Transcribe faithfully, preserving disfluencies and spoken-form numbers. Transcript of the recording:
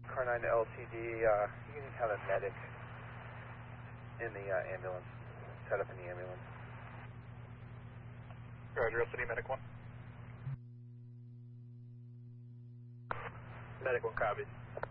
Car nine L T D, uh, you can have a medic in the uh, ambulance, set up in the ambulance. Roger, L C D, medic one. Medic one copies.